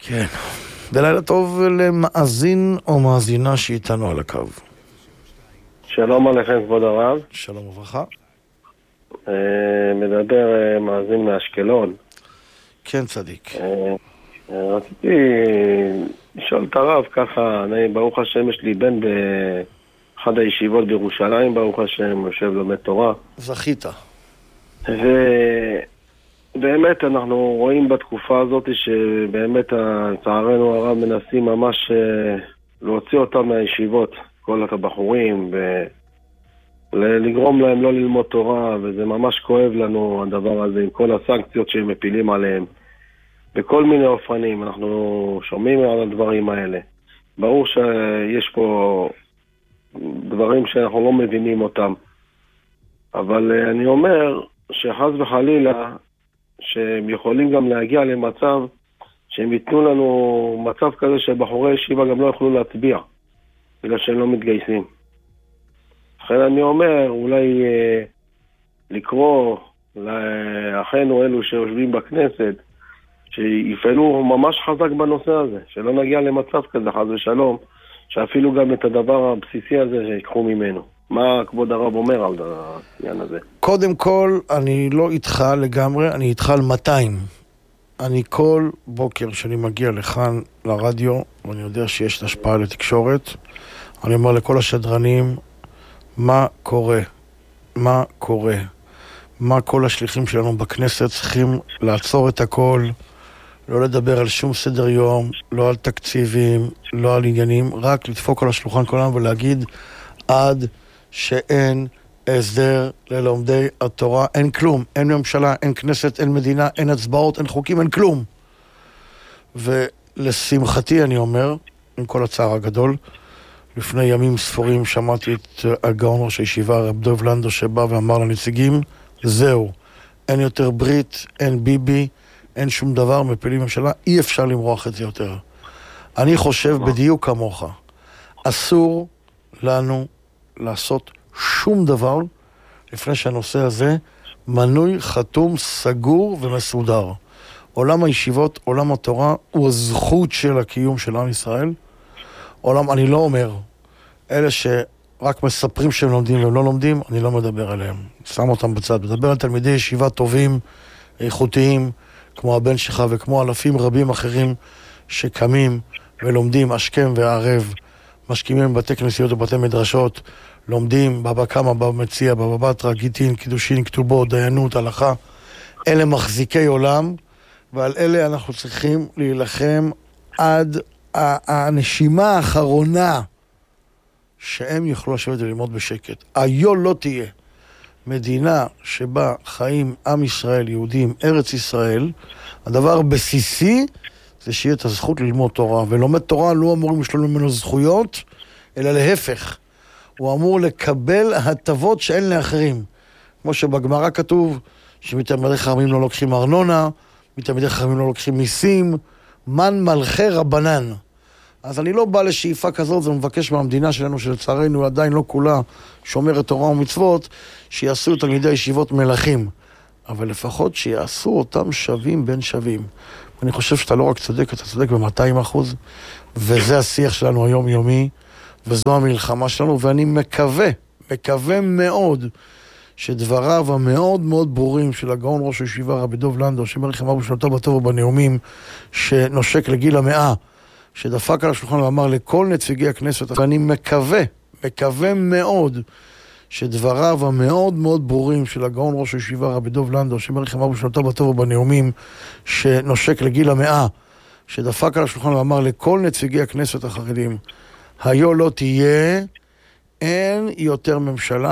כן. בלילה טוב למאזין או מאזינה שאיתנו על הקו. שלום עליכם כבוד הרב. שלום וברכה. מדבר מאזין מאשקלון. כן צדיק. רציתי לשאול את הרב ככה, אני ברוך השם יש לי בן באחד הישיבות בירושלים, ברוך השם יושב לומד תורה. זכית. ובאמת אנחנו רואים בתקופה הזאת שבאמת לצערנו הרב מנסים ממש להוציא אותם מהישיבות, כל הבחורים, ולגרום להם לא ללמוד תורה, וזה ממש כואב לנו הדבר הזה עם כל הסנקציות שהם מפילים עליהם בכל מיני אופנים. אנחנו שומעים על הדברים האלה. ברור שיש פה דברים שאנחנו לא מבינים אותם, אבל אני אומר שחס וחלילה שהם יכולים גם להגיע למצב שהם ייתנו לנו מצב כזה שבחורי ישיבה גם לא יוכלו להצביע בגלל שהם לא מתגייסים. לכן אני אומר אולי לקרוא לאחינו אלו שיושבים בכנסת שיפעלו ממש חזק בנושא הזה, שלא נגיע למצב כזה חס ושלום שאפילו גם את הדבר הבסיסי הזה שיקחו ממנו. מה כבוד הרב אומר על העניין הזה? קודם כל, אני לא איתך לגמרי, אני איתך על 200. אני כל בוקר שאני מגיע לכאן לרדיו, ואני יודע שיש השפעה לתקשורת, אני אומר לכל השדרנים, מה קורה? מה קורה? מה כל השליחים שלנו בכנסת צריכים לעצור את הכל, לא לדבר על שום סדר יום, לא על תקציבים, לא על עניינים, רק לדפוק על השולחן כולם ולהגיד עד שאין הסדר ללומדי התורה, אין כלום, אין ממשלה, אין כנסת, אין מדינה, אין הצבעות, אין חוקים, אין כלום. ולשמחתי אני אומר, עם כל הצער הגדול, לפני ימים ספורים שמעתי את הגאון ראש הישיבה רב דב לנדו שבא ואמר לנציגים, זהו, אין יותר ברית, אין ביבי, אין שום דבר, מפילים ממשלה, אי אפשר למרוח את זה יותר. אני חושב בדיוק כמוך, אסור לנו לעשות שום דבר לפני שהנושא הזה מנוי, חתום, סגור ומסודר. עולם הישיבות, עולם התורה, הוא הזכות של הקיום של עם ישראל. אני לא אומר, אלה שרק מספרים שהם לומדים והם לא לומדים, אני לא מדבר עליהם. שם אותם בצד. מדבר על תלמידי ישיבה טובים, איכותיים, כמו הבן שלך וכמו אלפים רבים אחרים שקמים ולומדים השכם והערב, משכימים בבתי כנסיות ובתי מדרשות, לומדים בבא קמא, בבא מציעא, בבא בתרא, גיטין, קידושין, כתובות, דיינות, הלכה. אלה מחזיקי עולם, ועל אלה אנחנו צריכים להילחם עד הנשימה האחרונה שהם יוכלו לשבת וללמוד בשקט. היו לא תהיה מדינה שבה חיים עם ישראל, יהודים, ארץ ישראל, הדבר הבסיסי זה שיהיה את הזכות ללמוד תורה, ולומד תורה לא אמורים לשלול ממנו זכויות, אלא להפך. הוא אמור לקבל הטבות שאין לאחרים. כמו שבגמרא כתוב שמתלמידי חכמים לא לוקחים ארנונה, מתלמידי חכמים לא לוקחים מיסים, מן מלכי רבנן. אז אני לא בא לשאיפה כזאת ומבקש מהמדינה שלנו, שלצערנו עדיין לא כולה שומרת תורה ומצוות, שיעשו את תלמידי הישיבות מלכים. אבל לפחות שיעשו אותם שווים בין שווים. אני חושב שאתה לא רק צודק, אתה צודק ב-200%, וזה השיח שלנו היום-יומי, וזו המלחמה שלנו, ואני מקווה מאוד, שדבריו המאוד מאוד ברורים של הגאון ראש הישיבה רבי דב לנדו, שאומר לכם אבו שנותיו בטוב ובנאומים, שנושק לגיל 100, שדפק על השולחן ואמר לכל נציגי הכנסת, ואני מקווה מאוד, שדבריו המאוד מאוד ברורים של הגאון ראש הישיבה רבי דב לנדו, שאומר לכם אבו שנותיו בטוב ובנאומים, שנושק לגיל 100, שדפק על השולחן ואמר לכל נציגי הכנסת החרדים, היו לא תהיה, אין יותר ממשלה,